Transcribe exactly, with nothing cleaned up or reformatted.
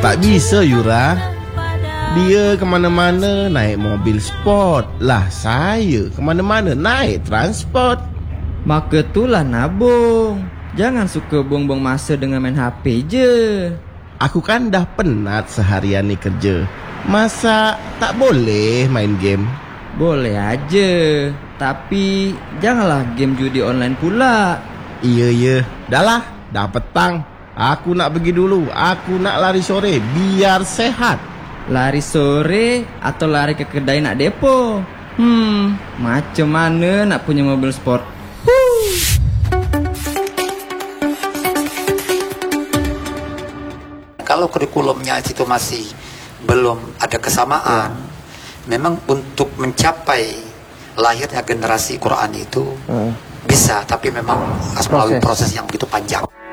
Tak bisa Yura. Dia kemana-mana naik mobil sport. Lah saya kemana-mana naik transport. Maka itulah nabung. Jangan suka buang-buang masa dengan main H P je. Aku kan dah penat seharian ni kerja. Masa tak boleh main game? Boleh aja, tapi janganlah game judi online pula. Iya, iya. Dah lah, dah petang. Aku nak pergi dulu. Aku nak lari sore biar sehat. Lari sore atau lari ke kedai nak depo? Hmm, macam mana nak punya mobil sport? Kalau kurikulumnya itu masih belum ada kesamaan, ya. Memang untuk mencapai lahirnya generasi Quran itu hmm. bisa, tapi memang harus melalui proses yang begitu panjang.